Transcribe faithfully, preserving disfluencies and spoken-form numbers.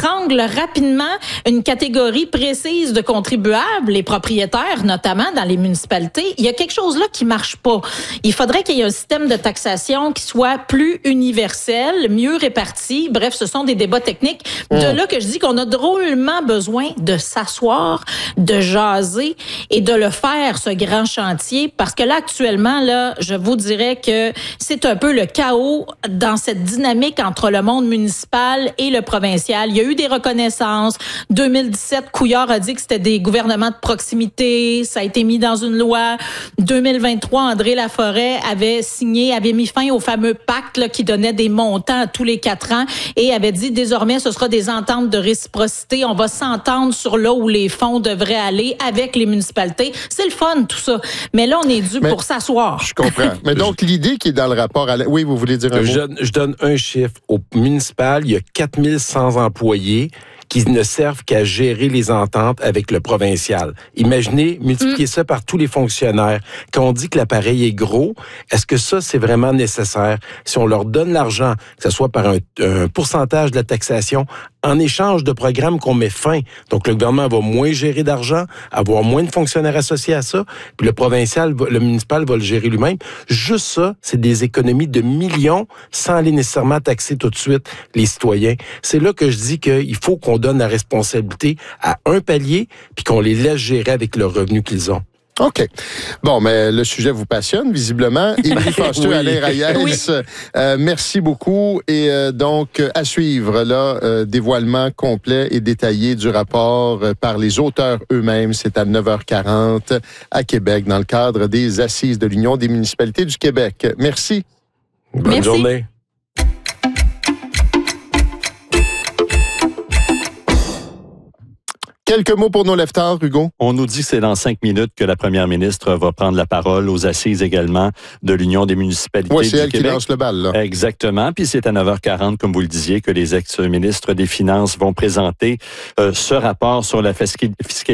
étrangle rapidement une catégorie précise de contribuables, les propriétaires notamment dans les municipalités. Il y a quelque chose là qui marche pas. Il faudrait qu'il y ait un système de taxation qui soit plus universel, mieux réparti. Bref, ce sont des débats techniques. De mmh. là que je dis qu'on a drôlement besoin de s'asseoir, de jaser et de le faire, ce grand chantier, parce que là, actuellement, là, je vous dirais que c'est un peu le chaos dans cette dynamique entre le monde municipal et le provincial. Il y a eu des reconnaissances. deux mille dix-sept, Couillard a dit que c'était des gouvernements de proximité. Ça a été mis dans une loi. deux mille vingt-trois, André Laforêt avait signé, avait mis fin au fameux pacte là, qui donnait des montants à tous les quatre ans et avait dit désormais ce sera des ententes de réciprocité. On va s'entendre sur là où les fonds devraient aller avec les municipalités. C'est le fun, tout ça. Mais là, on est dû Mais, pour s'asseoir. Je comprends. Mais donc, l'idée qui est dans le rapport... À la... Oui, vous voulez dire un je, mot? Je donne un chiffre. Au municipal, il y a quatre mille cent employés qui ne servent qu'à gérer les ententes avec le provincial. Imaginez, multiplier mmh. ça par tous les fonctionnaires. Quand on dit que l'appareil est gros, est-ce que ça, c'est vraiment nécessaire? Si on leur donne l'argent, que ce soit par un, un pourcentage de la taxation, en échange de programmes qu'on met fin, donc le gouvernement va moins gérer d'argent, avoir moins de fonctionnaires associés à ça, puis le provincial, le municipal va le gérer lui-même. Juste ça, c'est des économies de millions sans aller nécessairement taxer tout de suite les citoyens. C'est là que je dis qu'il faut qu'on donne la responsabilité à un palier puis qu'on les laisse gérer avec le revenu qu'ils ont. OK. Bon, mais le sujet vous passionne, visiblement. Émilie Foster, oui. Alain Reyes, oui. euh, merci beaucoup. Et euh, donc, à suivre, là, euh, dévoilement complet et détaillé du rapport euh, par les auteurs eux-mêmes. C'est à neuf heures quarante à Québec, dans le cadre des Assises de l'Union des municipalités du Québec. Merci. Bonne merci. journée. Quelques mots pour nos leftards, Hugo. On nous dit que c'est dans cinq minutes que la première ministre va prendre la parole aux assises également de l'Union des municipalités oui, c'est du elle Québec. Qui lance le bal, là. Exactement. Puis c'est à neuf heures quarante, comme vous le disiez, que les ex-ministres des Finances vont présenter euh, ce rapport sur la fiscalité